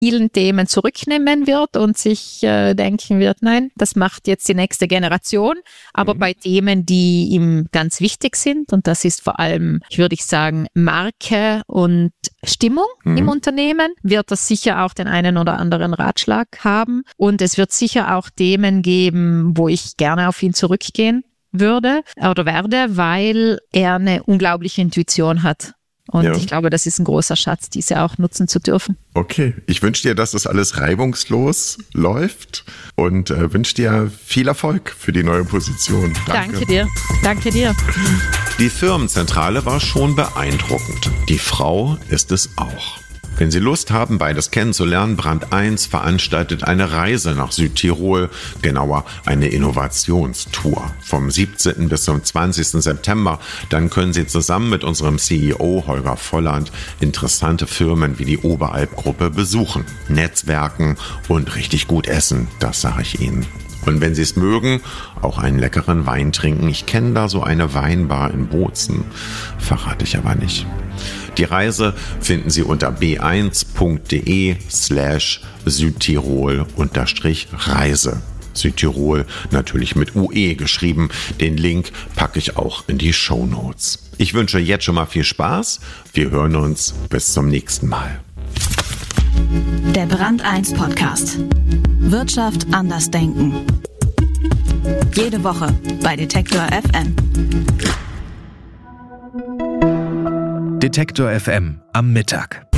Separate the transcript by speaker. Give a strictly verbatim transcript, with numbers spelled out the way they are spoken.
Speaker 1: vielen Themen zurücknehmen wird und sich äh, denken wird, nein, das macht jetzt die nächste Generation. Aber mhm. bei Themen, die ihm ganz wichtig sind, und das ist vor allem, ich würde ich sagen, Marke und Stimmung mhm. im Unternehmen, wird das sicher auch den einen oder anderen Ratschlag haben. Und es wird sicher auch Themen geben, wo ich gerne auf ihn zurückgehen würde oder werde, weil er eine unglaubliche Intuition hat. Und ja. ich glaube, das ist ein großer Schatz, diese auch nutzen zu dürfen.
Speaker 2: Okay, ich wünsche dir, dass das alles reibungslos läuft und äh, wünsche dir viel Erfolg für die neue Position.
Speaker 1: Danke. Danke dir. Danke dir.
Speaker 3: Die Firmenzentrale war schon beeindruckend. Die Frau ist es auch. Wenn Sie Lust haben, beides kennenzulernen, Brand eins veranstaltet eine Reise nach Südtirol, genauer eine Innovationstour. Vom siebzehnten bis zum zwanzigsten September. Dann können Sie zusammen mit unserem C E O Holger Volland interessante Firmen wie die Oberalp-Gruppe besuchen, Netzwerken und richtig gut essen, das sage ich Ihnen. Und wenn Sie es mögen, auch einen leckeren Wein trinken. Ich kenne da so eine Weinbar in Bozen, verrate ich aber nicht. Die Reise finden Sie unter b eins punkt de slash Südtirol unterstrich Reise. Südtirol natürlich mit U E geschrieben. Den Link packe ich auch in die Shownotes. Ich wünsche jetzt schon mal viel Spaß. Wir hören uns bis zum nächsten Mal.
Speaker 4: Der Brand eins Podcast. Wirtschaft anders denken. Jede Woche bei Detektor F M.
Speaker 5: Detektor F M am Mittag.